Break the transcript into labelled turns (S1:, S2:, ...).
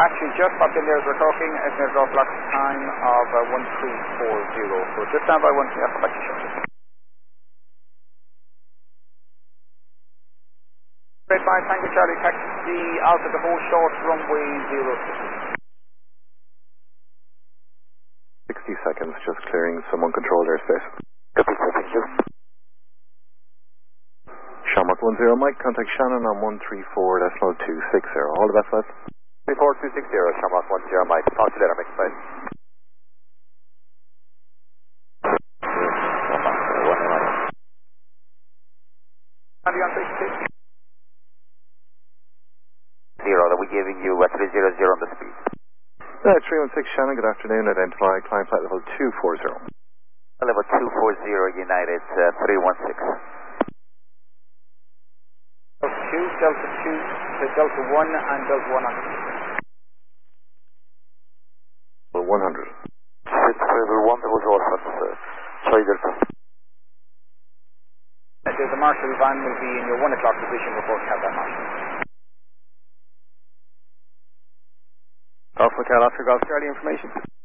S1: Apache just popped in there as we're talking. Estimated off lock time of 1340. So just stand by 1 Apache shortly. Great, fine. Thank you, Charlie. Taxi Alpha to hold short, runway 06.
S2: 60 seconds, just clearing some uncontrolled airspace.
S3: Copy, thank you.
S2: Shamrock 10, Mike, contact Shannon on 134.260. All the best, lads.
S3: 34260, Shamrock 10, Mike. Talk to you later, Mike. Bye.
S1: Andy on 66.
S3: 0, that we're giving you 300 on the speed.
S2: 316 Shannon, good afternoon. Identify climb flight level 240.
S3: Level 240, United 316.
S1: Delta 2 to Delta 1 and Delta 1 on
S2: Well, 100.
S3: Level 1, that was also sorry, Delta.
S1: The Marshall van will be in your 1 o'clock position before we have that Marshall.
S2: Alpha Cal Oscar Golf Charlie information.